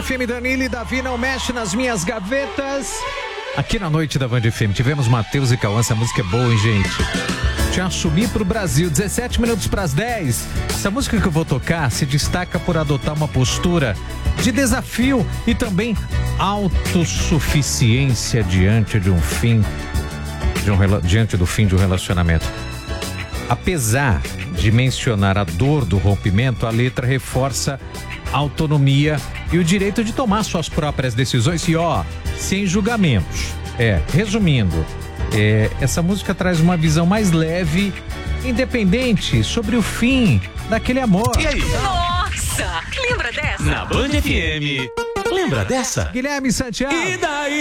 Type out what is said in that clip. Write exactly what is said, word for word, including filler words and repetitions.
F M, Danilo e Davi, não mexe nas minhas gavetas. Aqui na noite da Band F M tivemos Matheus e Cauã. Essa música é boa, hein, gente? Te assumir pro Brasil, dezessete minutos para as dez. Essa música que eu vou tocar se destaca por adotar uma postura de desafio e também autossuficiência diante de um fim, de um, diante do fim de um relacionamento. Apesar de mencionar a dor do rompimento, a letra reforça a autonomia e o direito de tomar suas próprias decisões e, ó, sem julgamentos. É, resumindo, é, essa música traz uma visão mais leve, independente, sobre o fim daquele amor. E aí? Nossa, lembra dessa? Na Band F M, lembra dessa? Guilherme Santiago. E daí?